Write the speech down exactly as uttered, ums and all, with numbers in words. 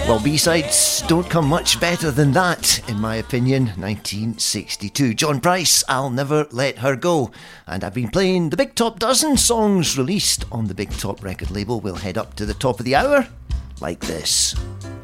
Well, B-sides don't come much better than that, in my opinion. nineteen sixty-two. John Price, I'll Never Let Her Go. And I've been playing the Big Top Dozen songs released on the Big Top record label. We'll head up to the top of the hour like this.